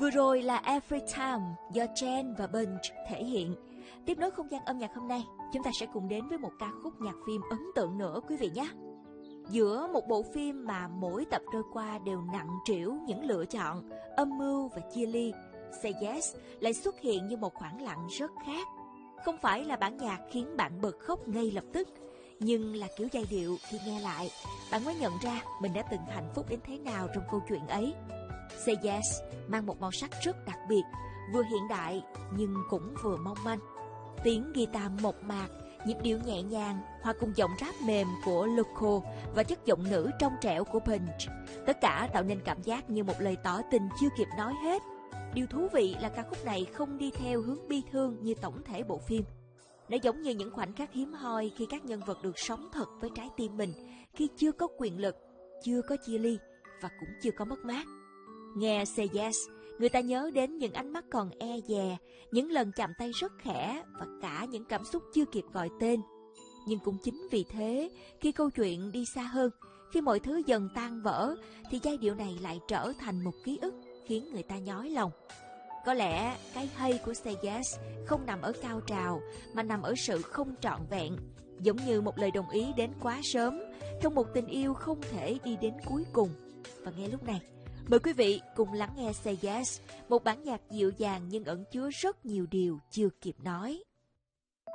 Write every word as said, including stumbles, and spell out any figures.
Vừa rồi là Every Time do Jen và Bunch thể hiện. Tiếp nối không gian âm nhạc hôm nay, chúng ta sẽ cùng đến với một ca khúc nhạc phim ấn tượng nữa quý vị nhé. Giữa một bộ phim mà mỗi tập trôi qua đều nặng trĩu những lựa chọn, âm mưu và chia ly, Say Yes lại xuất hiện như một khoảng lặng rất khác. Không phải là bản nhạc khiến bạn bật khóc ngay lập tức, nhưng là kiểu giai điệu khi nghe lại, bạn mới nhận ra mình đã từng hạnh phúc đến thế nào trong câu chuyện ấy. Say Yes mang một màu sắc rất đặc biệt, vừa hiện đại nhưng cũng vừa mong manh. Tiếng guitar mộc mạc, nhịp điệu nhẹ nhàng hòa cùng giọng rap mềm của Loco và chất giọng nữ trong trẻo của Punch, tất cả tạo nên cảm giác như một lời tỏ tình chưa kịp nói hết. Điều thú vị là ca khúc này không đi theo hướng bi thương như tổng thể bộ phim. Nó giống như những khoảnh khắc hiếm hoi khi các nhân vật được sống thật với trái tim mình, khi chưa có quyền lực, chưa có chia ly và cũng chưa có mất mát. Nghe Say Yes, người ta nhớ đến những ánh mắt còn e dè, những lần chạm tay rất khẽ và cả những cảm xúc chưa kịp gọi tên. Nhưng cũng chính vì thế, khi câu chuyện đi xa hơn, khi mọi thứ dần tan vỡ, thì giai điệu này lại trở thành một ký ức khiến người ta nhói lòng. Có lẽ cái hay của Say Yes không nằm ở cao trào, mà nằm ở sự không trọn vẹn, giống như một lời đồng ý đến quá sớm, trong một tình yêu không thể đi đến cuối cùng. Và ngay lúc này, mời quý vị cùng lắng nghe Say Yes, một bản nhạc dịu dàng nhưng ẩn chứa rất nhiều điều chưa kịp nói.